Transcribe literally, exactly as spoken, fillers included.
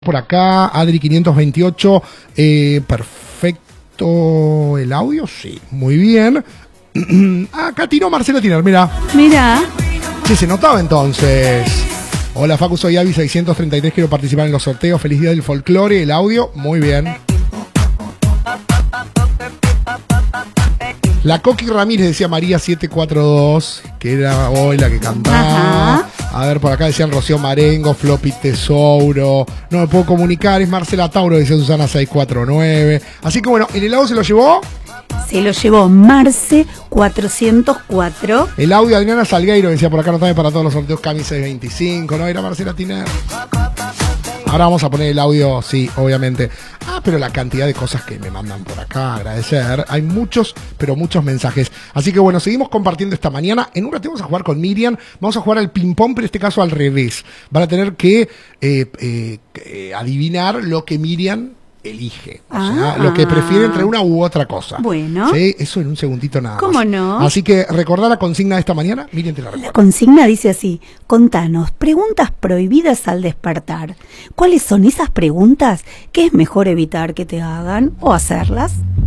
Por acá, Adri quinientos veintiocho, eh, perfecto el audio, sí, muy bien. Acá tiró Marcelo Tiner, mira. Mira. Sí, se notaba entonces. Hola Facu, soy Avi seiscientos treinta y tres, quiero participar en los sorteos, feliz día del folclore, el audio, muy bien. La Coqui Ramírez decía María siete cuatro dos, que era hoy la que cantaba. Ajá. A ver, por acá decían Rocío Marengo, Floppy Tesouro. No me puedo comunicar, es Marcela Tauro, decía Susana seis cuatro nueve. Así que bueno, ¿el helado se lo llevó? Se lo llevó Marce cuatrocientos cuatro. El audio Adriana Salgueiro decía por acá, no también para todos los sorteos Cami seiscientos veinticinco, ¿no? Era Marcela Tiner. Ahora vamos a poner el audio, sí, obviamente. Ah, pero la cantidad de cosas que me mandan por acá, agradecer. Hay muchos, pero muchos mensajes. Así que bueno, seguimos compartiendo esta mañana. En un rato vamos a jugar con Miriam. Vamos a jugar al ping-pong, pero en este caso al revés. Van a tener que eh, eh, eh, adivinar lo que Miriam elige, o ah, sea, lo que prefiere entre una u otra cosa. Bueno. ¿Sí? Eso en un segundito nada más. ¿Cómo no? Así que recordar la consigna de esta mañana, Miriam te la recuerda. La consigna dice así: contanos, preguntas prohibidas al despertar. ¿Cuáles son esas preguntas que es mejor evitar que te hagan o hacerlas?